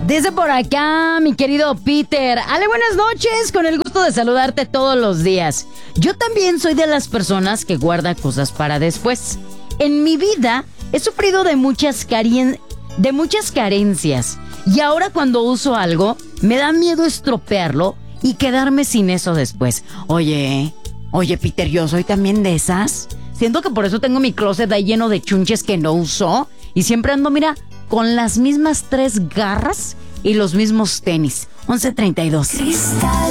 Dice por acá, mi querido Peter. Ale, buenas noches, con el gusto de saludarte todos los días. Yo también soy de las personas que guarda cosas para después. En mi vida he sufrido de muchas carencias. Y ahora cuando uso algo, me da miedo estropearlo y quedarme sin eso después. Oye, Peter, yo soy también de esas. Siento que por eso tengo mi closet ahí lleno de chunches que no uso. Y siempre ando, mira, con las mismas 3 garras y los mismos tenis. 11:32.